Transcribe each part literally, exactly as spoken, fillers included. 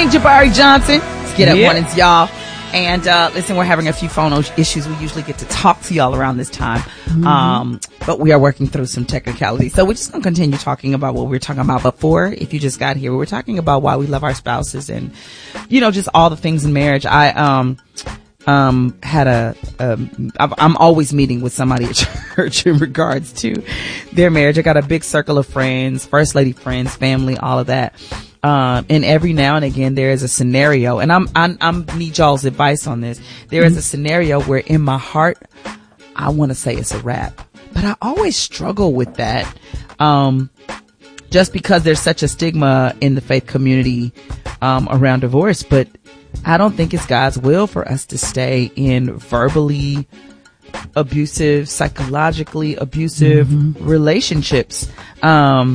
morning, Jabari Johnson. Let's get up Yeah. mornings, y'all. And uh listen, we're having a few phone issues. We usually get to talk to y'all around this time. Mm-hmm. Um, but we are working through some technicalities. So we're just going to continue talking about what we were talking about before. If you just got here, we were talking about why we love our spouses and, you know, just all the things in marriage. I, um, um, had a, um, I'm always meeting with somebody at church in regards to their marriage. I got a big circle of friends, first lady friends, family, all of that. Um, and every now and again, there is a scenario, and I'm, I'm, I'm need y'all's advice on this. There is a scenario where in my heart, I want to say it's a wrap, but I always struggle with that. Um, just because there's such a stigma in the faith community, um, around divorce, but I don't think it's God's will for us to stay in verbally abusive, psychologically abusive mm-hmm. relationships. Um,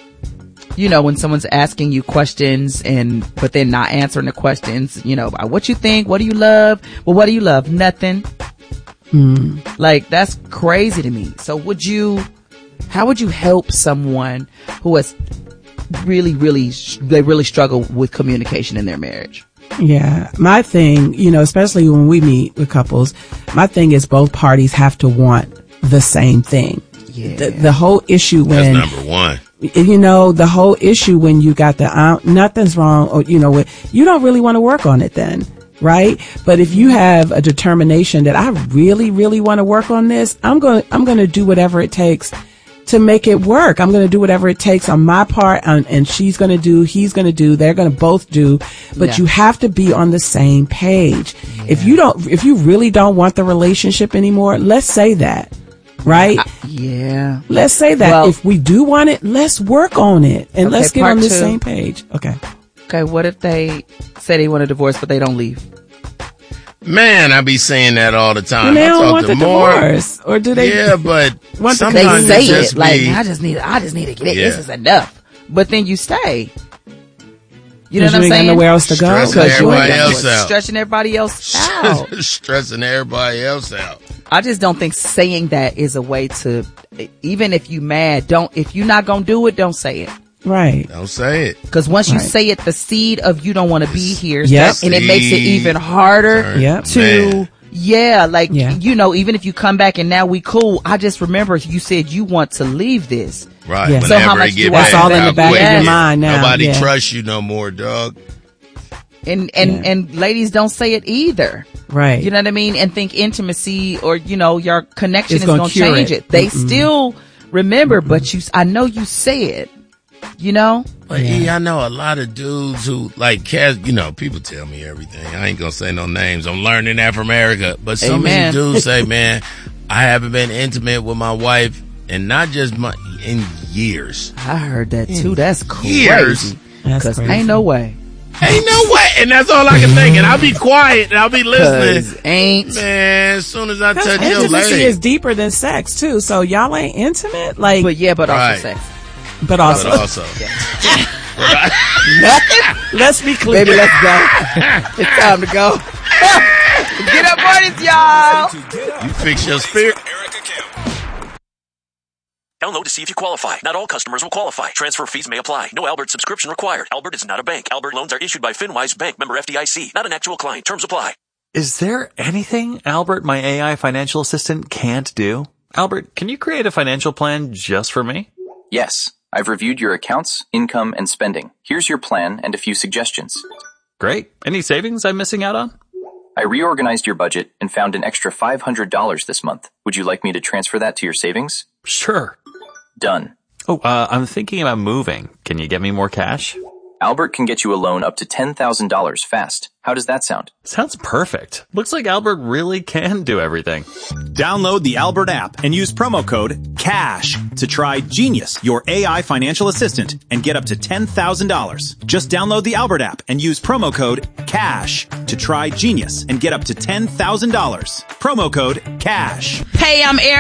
You know, when someone's asking you questions and, but they're not answering the questions, you know, about what you think, what do you love? Well, what do you love? Nothing. Hmm. Like, that's crazy to me. So would you, how would you help someone who has really, really, they really struggle with communication in their marriage? Yeah. My thing, you know, especially when we meet with couples, my thing is both parties have to want the same thing. Yeah. The, the whole issue when. That's number one. You know, the whole issue when you got the, uh, nothing's wrong, or, you know, you don't really want to work on it then, right? But if you have a determination that I really, really want to work on this, I'm going to, I'm going to do whatever it takes to make it work. I'm going to do whatever it takes on my part, and, and she's going to do, he's going to do, they're going to both do, but yeah. you have to be on the same page. Yeah. If you don't, if you really don't want the relationship anymore, let's say that. Right? Uh, yeah. Let's say that well, if we do want it, let's work on it and okay, let's get on the two. same page. Okay. Okay. What if they say they want a divorce, but they don't leave? Man, I be saying that all the time. And they I don't talk want to the more. divorce, or do they? Yeah, but want sometimes they say it, just it like be, I just need, I just need to get it. Yeah. This is enough. But then you stay. You know what you I'm ain't saying? Got nowhere else to go. Stressing everybody else out. Stretching everybody else out. Stressing everybody else out. I just don't think saying that is a way to, even if you mad, don't, if you're not going to do it, don't say it. Right. Don't say it. Because once you right. say it, the seed of you don't want to be here. Yep. And it makes it even harder yep. to, Man. yeah, like, yeah. you know, even if you come back and now we cool, I just remember you said you want to leave this. Right. Yeah. So how much get you back, That's all in the back yes. of your mind now. Nobody yeah. trusts you no more, dog. And, and, Yeah. and ladies don't say it either. Right. You know what I mean? And think intimacy or, you know, your connection It's is gonna going to cure change it. it. They Mm-mm. still remember, Mm-mm. but you, I know you said, you know? But Yeah. E, I know a lot of dudes who, like, Cas, you know, people tell me everything. I ain't gonna say no names. I'm learning that from Erica. But so Amen. many dudes say, man, I haven't been intimate with my wife, and not just my, in years. I heard that too. That's crazy. Years. That's Cause crazy. ain't no way. Ain't no way. And that's all I can think. And I'll be quiet and I'll be listening. Cause ain't. Man, as soon as I touch your Intimacy leg. is deeper than sex too. So y'all ain't intimate, like, But yeah, but Right. also sex. but also, But also. Nothing. let's be clear. Baby, let's go. It's time to go. Get up mornings, y'all. You fix your spirit. Download to see if you qualify. Not all customers will qualify. Transfer fees may apply. No Albert subscription required. Albert is not a bank. Albert loans are issued by FinWise Bank, member F D I C. Not an actual client. Terms apply. Is there anything Albert, my A I financial assistant, can't do? Albert, can you create a financial plan just for me? Yes. I've reviewed your accounts, income, and spending. Here's your plan and a few suggestions. Great. Any savings I'm missing out on? I reorganized your budget and found an extra five hundred dollars this month. Would you like me to transfer that to your savings? Sure. Done. Oh, uh, I'm thinking about moving. Can you get me more cash? Albert can get you a loan up to ten thousand dollars fast. How does that sound? Sounds perfect. Looks like Albert really can do everything. Download the Albert app and use promo code CASH to try Genius, your A I financial assistant, and get up to ten thousand dollars. Just download the Albert app and use promo code CASH to try Genius and get up to ten thousand dollars. Promo code CASH. Hey, I'm Eric.